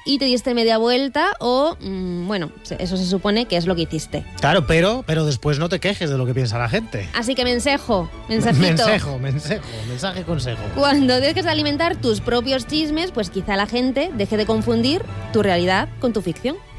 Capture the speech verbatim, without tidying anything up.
y te diste media vuelta o, mmm, bueno, eso se supone que es lo que hiciste. Claro, pero, pero después no te quejes de lo que piensa la gente. Así que mensajo, mensajito. Mensajo, mensajo, mensaje, consejo. Cuando dejes de alimentar tus propios chismes, pues quizá la gente deje de confundir tu realidad con tu ficción.